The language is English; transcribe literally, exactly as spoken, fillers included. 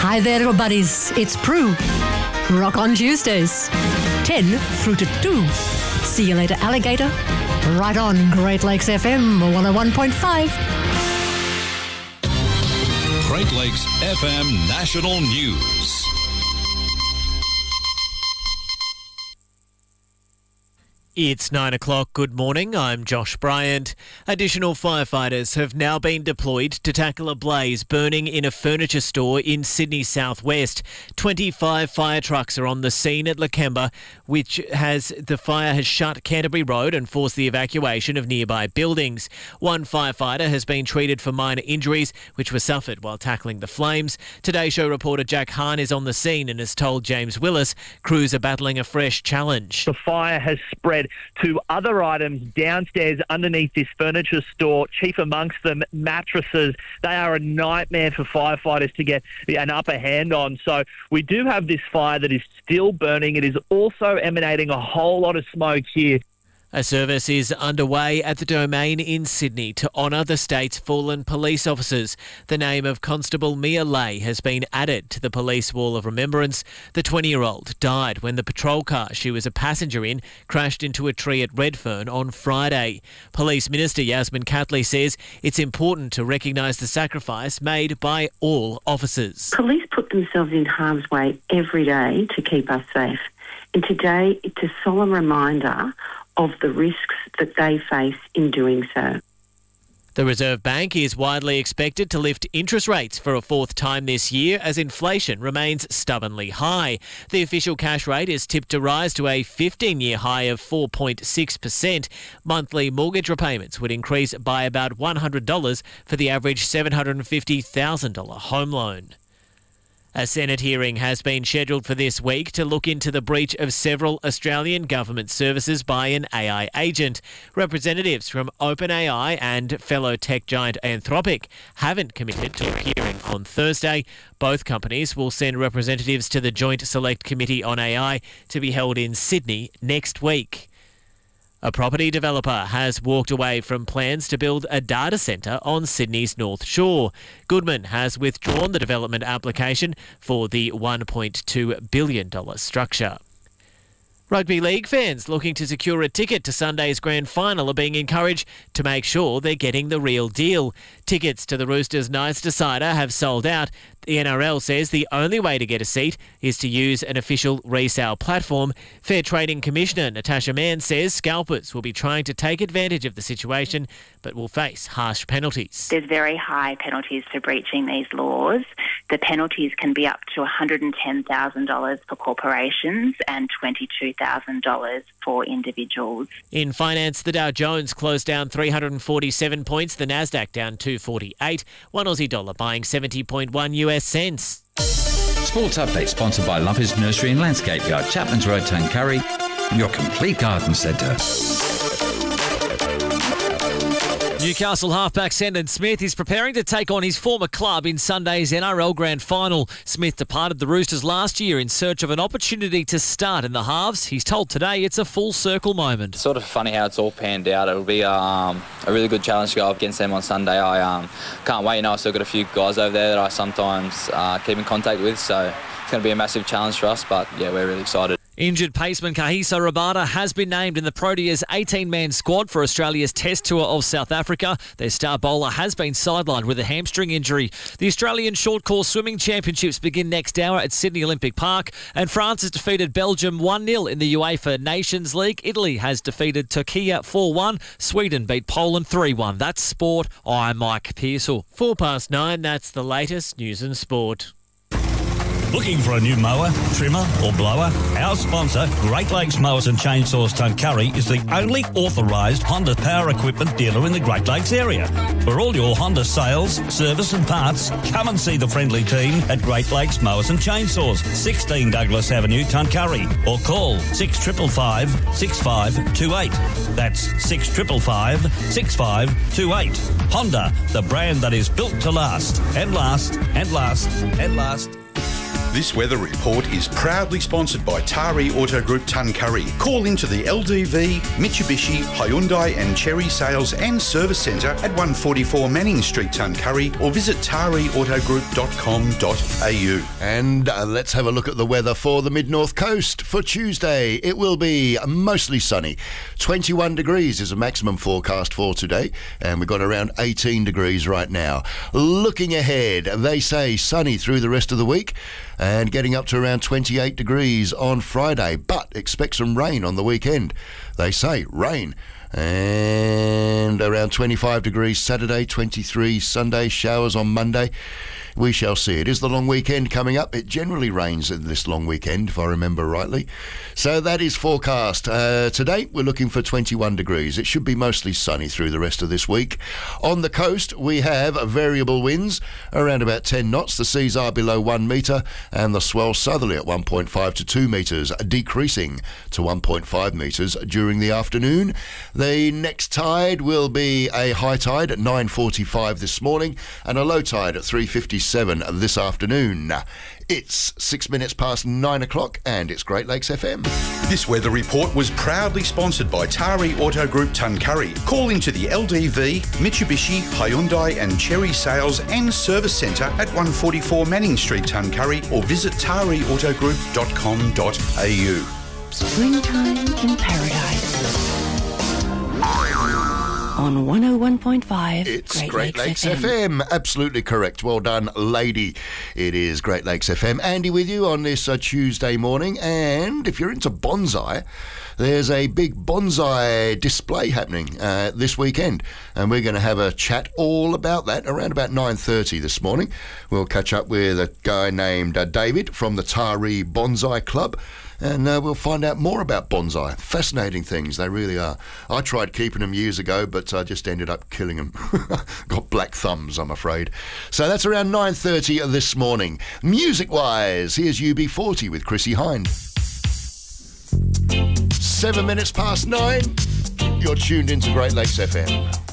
Hi there, little buddies. It's Prue. Rock on Tuesdays. ten through to two. See you later, alligator. Right on Great Lakes F M one oh one point five. Great Lakes F M National News. It's nine o'clock. Good morning. I'm Josh Bryant. Additional firefighters have now been deployed to tackle a blaze burning in a furniture store in Sydney southwest. twenty-five fire trucks are on the scene at Lakemba, which has the fire has shut Canterbury Road and forced the evacuation of nearby buildings. One firefighter has been treated for minor injuries, which were suffered while tackling the flames. Today Show reporter Jack Hahn is on the scene and has told James Willis crews are battling a fresh challenge. The fire has spread to other items downstairs underneath this furniture store, chief amongst them mattresses. They are a nightmare for firefighters to get an upper hand on. So we do have this fire that is still burning. It is also emanating a whole lot of smoke here. A service is underway at the Domain in Sydney to honour the state's fallen police officers. The name of Constable Mia Lay has been added to the police wall of remembrance. The twenty-year-old died when the patrol car she was a passenger in crashed into a tree at Redfern on Friday. Police Minister Yasmin Catley says it's important to recognise the sacrifice made by all officers. Police put themselves in harm's way every day to keep us safe. And today it's a solemn reminder of the risks that they face in doing so. The Reserve Bank is widely expected to lift interest rates for a fourth time this year as inflation remains stubbornly high. The official cash rate is tipped to rise to a fifteen-year high of four point six percent. Monthly mortgage repayments would increase by about one hundred dollars for the average seven hundred fifty thousand dollars home loan. A Senate hearing has been scheduled for this week to look into the breach of several Australian government services by an A I agent. Representatives from OpenAI and fellow tech giant Anthropic haven't committed to a hearing on Thursday. Both companies will send representatives to the Joint Select Committee on A I to be held in Sydney next week. A property developer has walked away from plans to build a data centre on Sydney's North Shore. Goodman has withdrawn the development application for the one point two billion dollars structure. Rugby league fans looking to secure a ticket to Sunday's grand final are being encouraged to make sure they're getting the real deal. Tickets to the Roosters Knights decider have sold out. The N R L says the only way to get a seat is to use an official resale platform. Fair Trading Commissioner Natasha Mann says scalpers will be trying to take advantage of the situation but will face harsh penalties. There's very high penalties for breaching these laws. The penalties can be up to one hundred ten thousand dollars for corporations and twenty-two thousand dollars for individuals. In finance, the Dow Jones closed down three hundred forty-seven points, the Nasdaq down two forty-eight, one Aussie dollar buying seventy point one U S cents. Sports Update sponsored by Lumpers Nursery and Landscape Yard, Chapman's Road, Tuncurry, your complete garden centre. Newcastle halfback Sendon Smith is preparing to take on his former club in Sunday's N R L Grand Final. Smith departed the Roosters last year in search of an opportunity to start in the halves. He's told today it's a full circle moment. It's sort of funny how it's all panned out. It'll be um, a really good challenge to go up against them on Sunday. I um, can't wait. You know, I've still got a few guys over there that I sometimes uh, keep in contact with, so it's going to be a massive challenge for us, but yeah, we're really excited. Injured paceman Kahiso Rabada has been named in the Proteas eighteen-man squad for Australia's Test Tour of South Africa. Their star bowler has been sidelined with a hamstring injury. The Australian Short Course Swimming Championships begin next hour at Sydney Olympic Park, and France has defeated Belgium one nil in the UEFA Nations League. Italy has defeated Turkey four one. Sweden beat Poland three one. That's sport. I'm Mike Pearsall. Four past nine, that's the latest news and sport. Looking for a new mower, trimmer or blower? Our sponsor, Great Lakes Mowers and Chainsaws Tuncurry, is the only authorised Honda power equipment dealer in the Great Lakes area. For all your Honda sales, service and parts, come and see the friendly team at Great Lakes Mowers and Chainsaws, sixteen Douglas Avenue, Tuncurry, or call six five five, six five two eight. That's six five five, six five two eight. Honda, the brand that is built to last, and last, and last, and last. This weather report is proudly sponsored by Tari Auto Group Tuncurry. Call into the L D V, Mitsubishi, Hyundai and Cherry Sales and Service Centre at one forty-four Manning Street, Tuncurry, or visit tari auto group dot com dot a u. And uh, let's have a look at the weather for the Mid-North Coast. For Tuesday, it will be mostly sunny. twenty-one degrees is a maximum forecast for today, and we've got around eighteen degrees right now. Looking ahead, they say sunny through the rest of the week and getting up to around twenty-eight degrees on Friday, but expect some rain on the weekend. They say rain. And around twenty-five degrees Saturday, twenty-three Sunday, showers on Monday. We shall see. It is the long weekend coming up. It generally rains in this long weekend, if I remember rightly. So that is forecast. Uh, today, we're looking for twenty-one degrees. It should be mostly sunny through the rest of this week. On the coast, we have variable winds around about ten knots. The seas are below one metre, and the swell southerly at one point five to two metres, decreasing to one point five metres during the afternoon. The next tide will be a high tide at nine forty-five this morning and a low tide at three fifty-seven this afternoon. It's six minutes past nine o'clock and it's Great Lakes F M. This weather report was proudly sponsored by Tari Auto Group Tuncurry. Call into the L D V, Mitsubishi, Hyundai and Cherry Sales and Service Centre at one forty-four Manning Street, Tuncurry, or visit tari auto group dot com dot a u. Springtime in Paradise. On one oh one point five, it's Great, Great Lakes, Lakes F M. F M. Absolutely correct. Well done, lady. It is Great Lakes F M. Andy with you on this uh, Tuesday morning. And if you're into bonsai, there's a big bonsai display happening uh, this weekend. And we're going to have a chat all about that around about nine thirty this morning. We'll catch up with a guy named uh, David from the Tari Bonsai Club. And uh, we'll find out more about bonsai. Fascinating things, they really are. I tried keeping them years ago, but I just ended up killing them. Got black thumbs, I'm afraid. So that's around nine thirty this morning. Music-wise, here's U B forty with Chrissy Hynde. Seven minutes past nine. You're tuned into Great Lakes F M.